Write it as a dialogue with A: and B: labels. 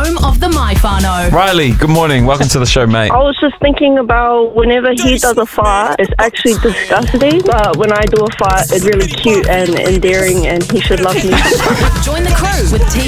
A: home of the My Whānau.
B: Riley, good morning. Welcome to the show, mate.
C: I was just thinking about whenever he does a fart, it's actually disgusting. But when I do a fart, it's really cute and endearing, and he should love me.
A: Join the crew with